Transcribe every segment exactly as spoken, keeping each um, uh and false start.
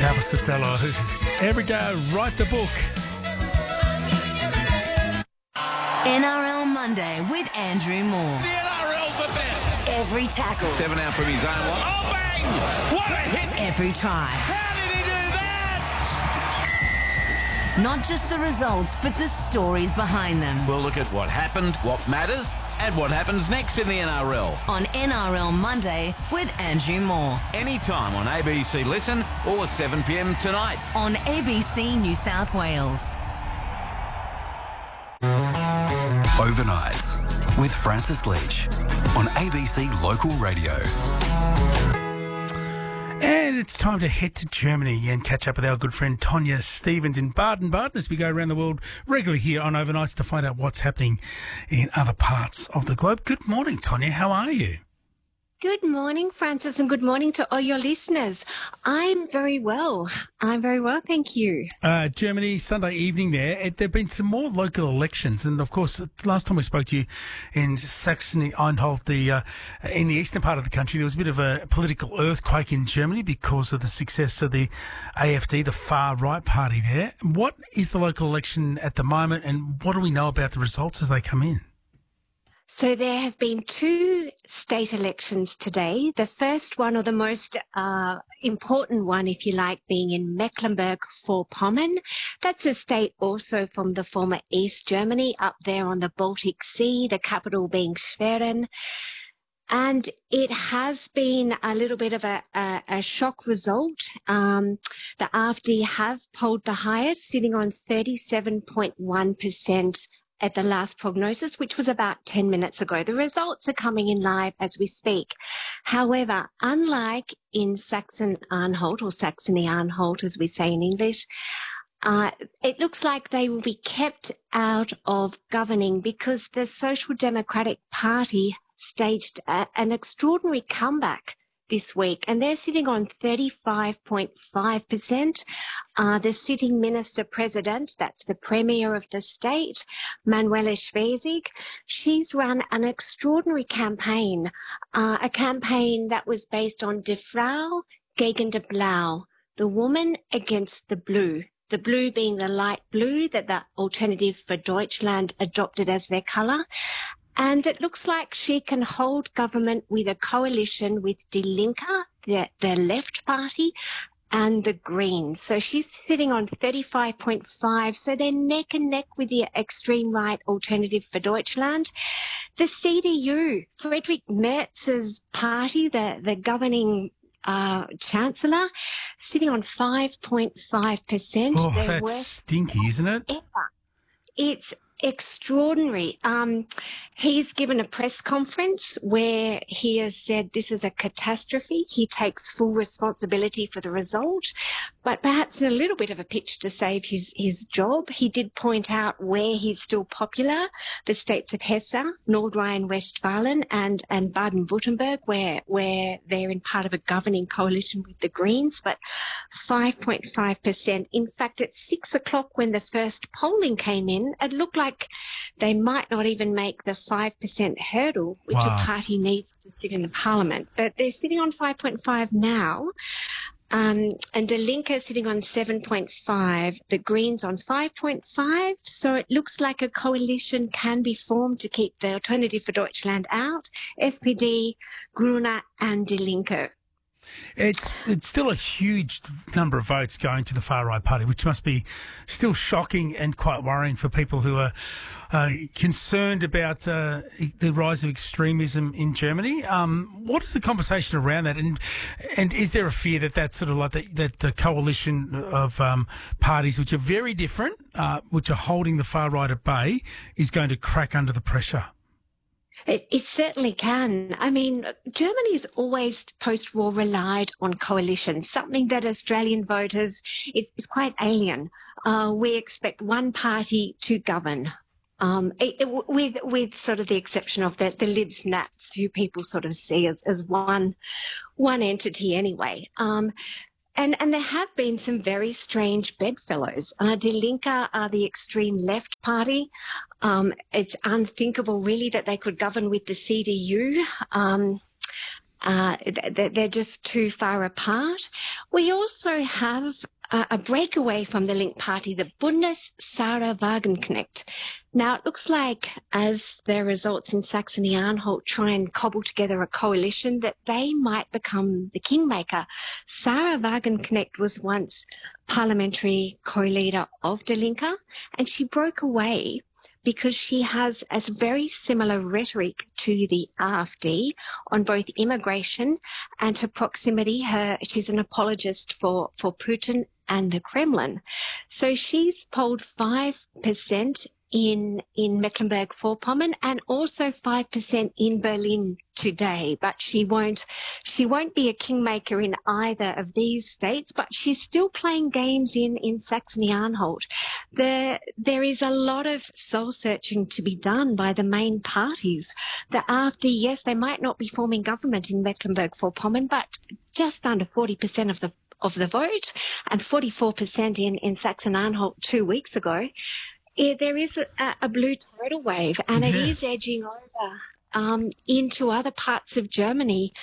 Elvis Costello. Every day I write the book. N R L Monday with Andrew Moore. The N R L's the best. Every tackle. Seven out from his own line. Oh, bang! What a hit! Every try. How did he do that? Not just the results, but the stories behind them. We'll look at what happened, what matters, and what happens next in the N R L. On N R L Monday with Andrew Moore. Anytime on A B C Listen or seven p m tonight. On A B C New South Wales. Overnights with Francis Leach on A B C Local Radio. And it's time to head to Germany and catch up with our good friend Tonya Stevens in Baden-Baden as we go around the world regularly here on Overnights to find out what's happening in other parts of the globe. Good morning, Tonya. How are you? Good morning, Francis, and good morning to all your listeners. I'm very well. I'm very well, thank you. Uh, Germany, Sunday evening there. It, there have been some more local elections. And, of course, last time we spoke to you in Saxony-Anhalt, the, uh, in the eastern part of the country, there was a bit of a political earthquake in Germany because of the success of the A F D, the far-right party there. What is the local election at the moment, and what do we know about the results as they come in? So there have been two state elections today. The first one, or the most uh, important one, if you like, being in Mecklenburg-Vorpommern. That's a state also from the former East Germany, up there on the Baltic Sea, the capital being Schwerin. And it has been a little bit of a, a, a shock result. Um, the A f D have polled the highest, sitting on thirty-seven point one percent at the last prognosis, which was about ten minutes ago. The results are coming in live as we speak. However, unlike in Saxon-Anhalt, or Saxony-Anhalt as we say in English, uh, it looks like they will be kept out of governing because the Social Democratic Party staged a, an extraordinary comeback this week, and they're sitting on thirty-five point five percent. Uh, the sitting minister-president, that's the premier of the state, Manuela Schwesig, she's run an extraordinary campaign, uh, a campaign that was based on Die Frau gegen die Blau, the woman against the blue. The blue being the light blue that the Alternative for Deutschland adopted as their colour. And it looks like she can hold government with a coalition with Die Linke, the, the left party, and the Greens. So she's sitting on thirty-five point five. So they're neck and neck with the extreme right Alternative for Deutschland. The C D U, Friedrich Merz's party, the, the governing uh, chancellor, sitting on five point five percent. Oh, They're that's worth stinky, isn't it? ever. It's extraordinary. Um, he's given a press conference where he has said this is a catastrophe. He takes full responsibility for the result, but perhaps in a little bit of a pitch to save his, his job. He did point out where he's still popular, the states of Hesse, Nord Rhine-Westphalen and, and Baden-Württemberg, where, where they're in part of a governing coalition with the Greens, but five point five percent. In fact, at six o'clock when the first polling came in, it looked like they might not even make the five percent hurdle, which Wow. a party needs to sit in the parliament. But they're sitting on five point five now. Um, and Die Linke is sitting on seven point five, the Greens on five point five. So it looks like a coalition can be formed to keep the Alternative for Deutschland out, S P D, Grüne and Die Linke. It's it's still a huge number of votes going to the far-right party, which must be still shocking and quite worrying for people who are uh, concerned about uh, the rise of extremism in Germany. Um, what is the conversation around that, and and is there a fear that that sort of like the, that uh, coalition of um, parties, which are very different, uh, which are holding the far-right at bay, is going to crack under the pressure? It, it certainly can. I mean, Germany's always post-war relied on coalitions, something that Australian voters is, is quite alien. Uh, we expect one party to govern, um, it, it, with with sort of the exception of the, the Libs Nats, who people sort of see as, as one one entity anyway. Um, And, and there have been some very strange bedfellows. Uh, Die Linke are the extreme left party. Um, it's unthinkable, really, that they could govern with the C D U. Um, Uh, they're just too far apart. We also have a breakaway from the Link Party, the Bundes Sarah Wagenknecht. Now, it looks like as their results in Saxony-Anhalt try and cobble together a coalition, that they might become the kingmaker. Sarah Wagenknecht was once parliamentary co-leader of Die Linke, and she broke away because she has a very similar rhetoric to the AfD on both immigration and her proximity. Her, she's an apologist for, for Putin and the Kremlin. So she's polled five percent in in Mecklenburg-Vorpommern and also five percent in Berlin today. But she won't she won't be a kingmaker in either of these states, but she's still playing games in, in Saxony-Anhalt. There, there is a lot of soul-searching to be done by the main parties. The AfD, yes, they might not be forming government in Mecklenburg-Vorpommern, but just under forty percent of the of the vote and forty-four percent in, in Saxony-Anhalt two weeks ago. Yeah, there is a, a blue tidal wave, and yeah. It is edging over um, into other parts of Germany.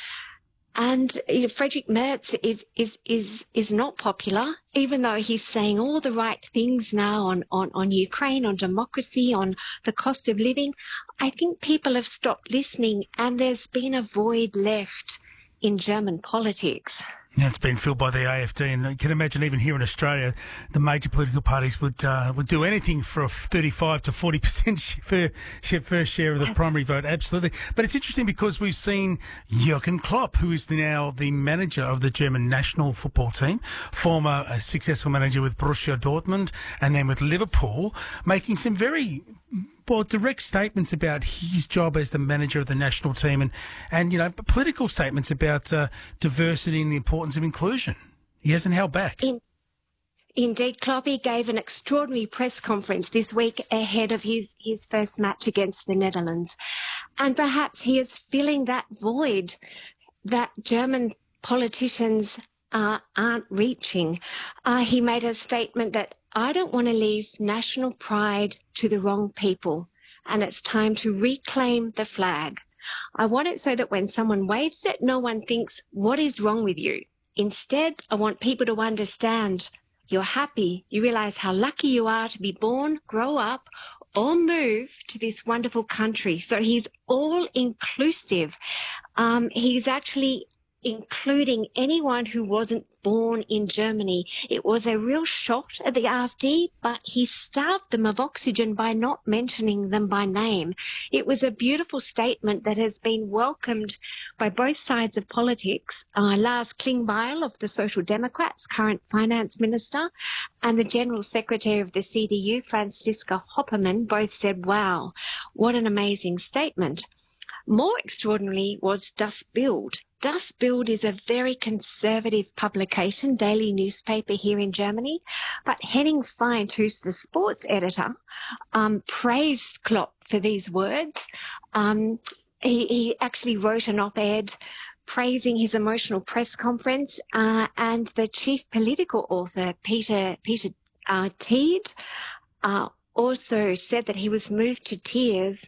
And you know, Friedrich Merz is, is is is not popular, even though he's saying all the right things now on, on, on Ukraine, on democracy, on the cost of living. I think people have stopped listening, and there's been a void left in German politics. Yeah, it's been filled by the A F D, and you can imagine even here in Australia, the major political parties would uh, would do anything for a thirty-five to forty percent fair, fair share of the primary vote, absolutely. But it's interesting because we've seen Jürgen Klopp, who is now the manager of the German national football team, former a successful manager with Borussia Dortmund and then with Liverpool, making some very well, direct statements about his job as the manager of the national team and, and you know, political statements about uh, diversity and the importance of inclusion. He hasn't held back. In, indeed, Kloppy gave an extraordinary press conference this week ahead of his, his first match against the Netherlands. And perhaps he is filling that void that German politicians uh, aren't reaching. Uh, he made a statement that I don't want to leave national pride to the wrong people, and it's time to reclaim the flag. I want it so that when someone waves it, no one thinks, what is wrong with you? Instead, I want people to understand you're happy, you realize how lucky you are to be born, grow up, or move to this wonderful country. So he's all inclusive. Um, he's actually including anyone who wasn't born in Germany. It was a real shot at the AfD, but he starved them of oxygen by not mentioning them by name. It was a beautiful statement that has been welcomed by both sides of politics. Uh, Lars Klingbeil of the Social Democrats, current finance minister, and the General Secretary of the C D U, Franziska Hoppermann, both said, wow, what an amazing statement. More extraordinary was Das Bild. Das Bild is a very conservative publication, daily newspaper here in Germany. But Henning Feind, who's the sports editor, um, praised Klopp for these words. Um, he, he actually wrote an op-ed praising his emotional press conference, uh, and the chief political author, Peter Peter uh, Tiede, uh, also said that he was moved to tears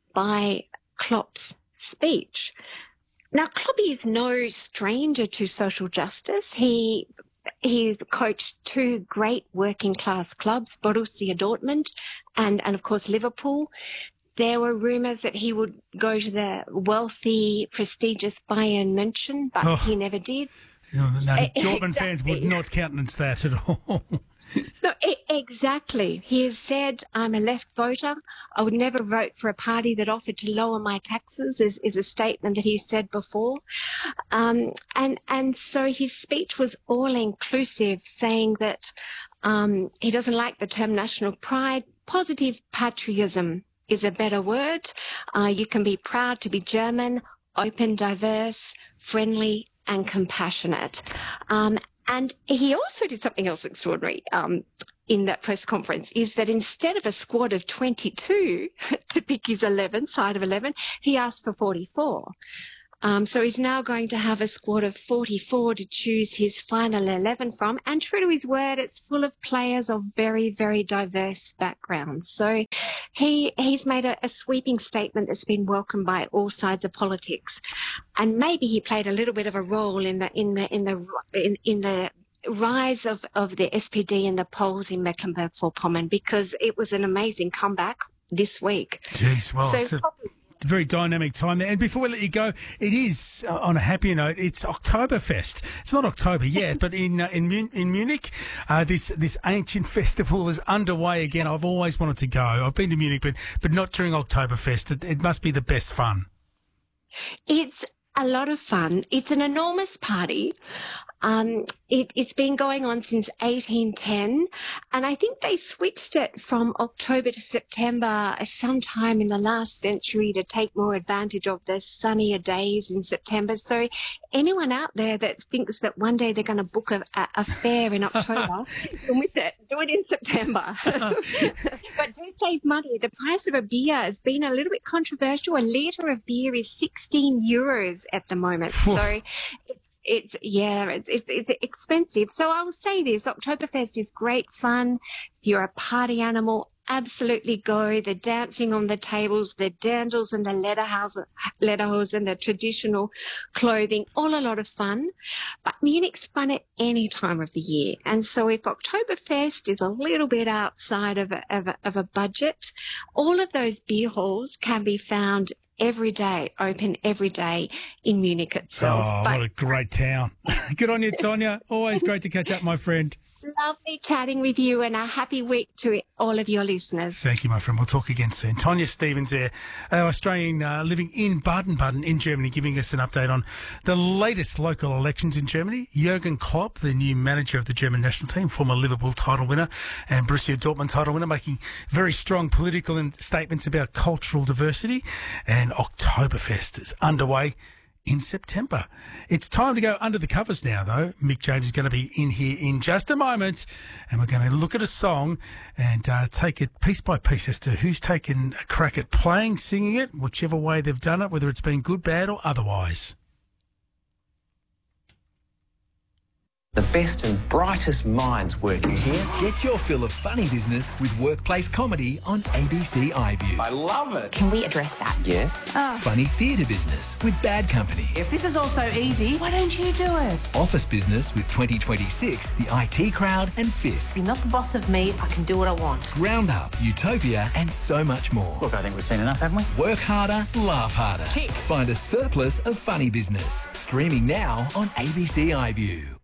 by Klopp's speech. Now, Kloppy is no stranger to social justice. He he's coached two great working class clubs, Borussia Dortmund and, and of course, Liverpool. There were rumours that he would go to the wealthy, prestigious Bayern München, but oh, he never did. No, no, Dortmund exactly. fans would not countenance that at all. No, exactly. He has said, I'm a left voter. I would never vote for a party that offered to lower my taxes, is, is a statement that he said before. Um, and, and so his speech was all-inclusive, saying that um, he doesn't like the term national pride. Positive patriotism is a better word. Uh, you can be proud to be German, open, diverse, friendly, and compassionate. Um, And he also did something else extraordinary um, in that press conference, is that instead of a squad of twenty-two to pick his eleven, side of eleven, he asked for forty-four. Um, so he's now going to have a squad of forty-four to choose his final eleven from. And true to his word, it's full of players of very, very diverse backgrounds. So he he's made a, a sweeping statement that's been welcomed by all sides of politics. And maybe he played a little bit of a role in the in the in the in, in the rise of, of the S P D in the polls in Mecklenburg-Vorpommern, because it was an amazing comeback this week. Jeez, well, so it's a probably, very dynamic time there. And before we let you go, it is, uh, on a happier note, it's Oktoberfest. It's not October yet, but in uh, in, Mun- in Munich, uh, this this ancient festival is underway again. I've always wanted to go. I've been to Munich, but, but not during Oktoberfest. It, it must be the best fun. it's a lot of fun. It's an enormous party. Um, it, it's been going on since eighteen ten, and I think they switched it from October to September sometime in the last century to take more advantage of the sunnier days in September. So anyone out there that thinks that one day they're going to book a, a, a fair in October, don't miss it. Do it in September. But do save money. The price of a beer has been a little bit controversial. A litre of beer is sixteen euros at the moment. So it's It's yeah, it's, it's it's expensive. So I will say this: Oktoberfest is great fun. If you're a party animal, absolutely go. The dancing on the tables, the dandles and the lederhosen, lederhosen, the traditional clothing, all a lot of fun. But Munich's fun at any time of the year. And so if Oktoberfest is a little bit outside of a, of a, of a budget, all of those beer halls can be found every day, open every day in Munich itself. Oh, but what a great town. Good on you, Tonya. Always great to catch up, my friend. lovely chatting with you, and a happy week to all of your listeners. Thank you, my friend. We'll talk again soon. Tonya Stevens there, our Australian uh, living in Baden-Baden in Germany, giving us an update on the latest local elections in Germany. Jurgen Klopp, the new manager of the German national team, former Liverpool title winner and Borussia Dortmund title winner, making very strong political statements about cultural diversity. And Oktoberfest is underway in September. It's time to go under the covers now, though. Mick James is going to be in here in just a moment, and we're going to look at a song and uh, take it piece by piece as to who's taken a crack at playing, singing it, whichever way they've done it, whether it's been good, bad or otherwise. The best and brightest minds working here. Get your fill of funny business with workplace comedy on A B C iView. I love it. Can we address that? Yes. Funny theatre business with Bad Company. If this is all so easy, why don't you do it? Office business with twenty twenty-six, the I T Crowd and Fisk. You're not the boss of me. I can do what I want. Roundup, Utopia and so much more. Look, I think we've seen enough, haven't we? Work harder, laugh harder. Tick. Find a surplus of funny business. Streaming now on A B C iView.